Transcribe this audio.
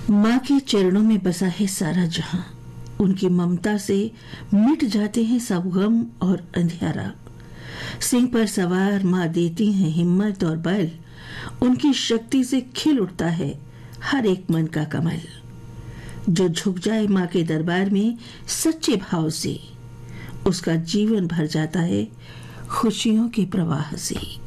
माँ के चरणों में बसा है सारा जहां। उनकी ममता से मिट जाते हैं सब गम और अंधियारा। सिंह पर सवार माँ देती हैं हिम्मत और बल। उनकी शक्ति से खिल उठता है हर एक मन का कमल। जो झुक जाए माँ के दरबार में सच्चे भाव से, उसका जीवन भर जाता है खुशियों के प्रवाह से।